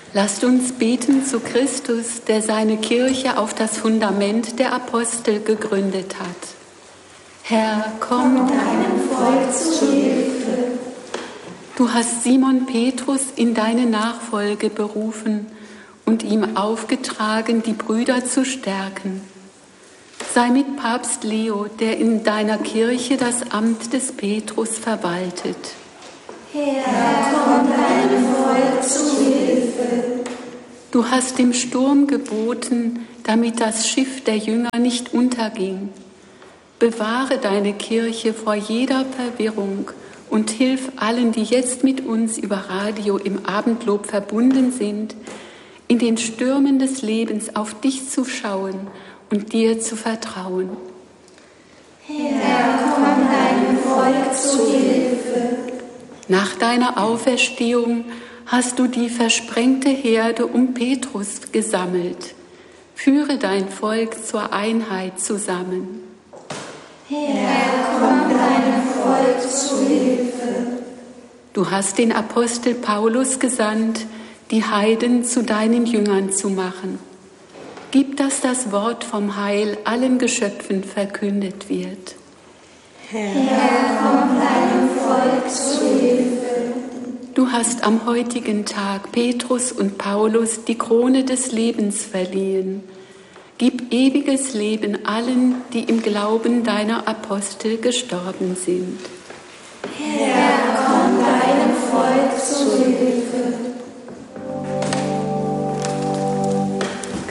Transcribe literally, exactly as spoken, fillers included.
Lasst uns beten zu Christus, der seine Kirche auf das Fundament der Apostel gegründet hat. Herr, komm deinem Volk zu Hilfe. Du hast Simon Petrus in deine Nachfolge berufen und ihm aufgetragen, die Brüder zu stärken. Sei mit Papst Leo, der in deiner Kirche das Amt des Petrus verwaltet. Herr, komm deinem Volk zu Hilfe. Du hast dem Sturm geboten, damit das Schiff der Jünger nicht unterging. Bewahre deine Kirche vor jeder Verwirrung und hilf allen, die jetzt mit uns über Radio im Abendlob verbunden sind, in den Stürmen des Lebens auf dich zu schauen und dir zu vertrauen. Herr, komm deinem Volk zu Hilfe. Nach deiner Auferstehung hast du die versprengte Herde um Petrus gesammelt. Führe dein Volk zur Einheit zusammen. Herr, komm deinem Volk zu Hilfe. Du hast den Apostel Paulus gesandt, die Heiden zu deinen Jüngern zu machen. Gib, dass das Wort vom Heil allen Geschöpfen verkündet wird. Herr, komm deinem Volk zu Hilfe. Du hast am heutigen Tag Petrus und Paulus die Krone des Lebens verliehen. Gib ewiges Leben allen, die im Glauben deiner Apostel gestorben sind. Herr, komm deinem Volk zu Hilfe.